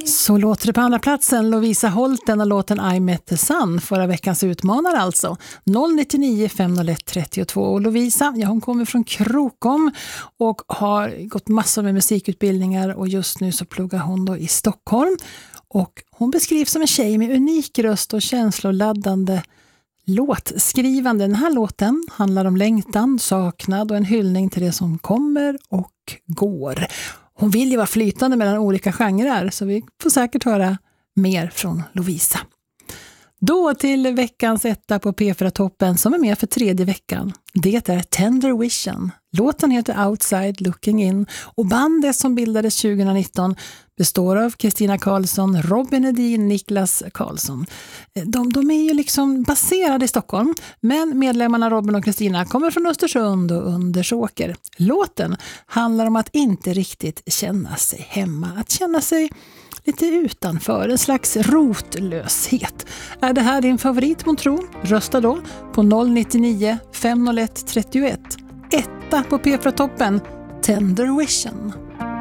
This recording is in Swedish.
Så låter det på andra platsen. Lovisa Holten och låten I Met the Sun, förra veckans utmanare alltså. 099 501 32. Och Lovisa, ja, hon kommer från Krokom och har gått massor med musikutbildningar och just nu så pluggar hon då i Stockholm. Och hon beskrivs som en tjej med unik röst och känsloladdande låtskrivande. Den här låten handlar om längtan, saknad och en hyllning till det som kommer och går. Hon vill ju vara flytande mellan olika genrer, så vi får säkert höra mer från Lovisa. Då till veckans etta på P4-toppen som är med för tredje veckan. Det är Tender Vision. Låten heter Outside Looking In och bandet som bildades 2019 består av Kristina Karlsson, Robin Edin, Niklas Karlsson. De är ju liksom baserade i Stockholm, men medlemmarna Robin och Kristina kommer från Östersund och Undersåker. Låten handlar om att inte riktigt känna sig hemma, att känna sig lite utanför, en slags rotlöshet. Är det här din favorit månntro? Rösta då på 099 501 31. Etta på P4-toppen, Tender Vision.